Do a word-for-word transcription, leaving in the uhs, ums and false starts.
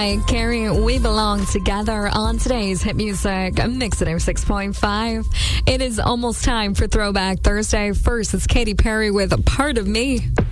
Mariah Carey, We Belong Together on today's Hit Music Mix at six point five. It is almost time for Throwback Thursday. First, it's Katy Perry with Part of Me.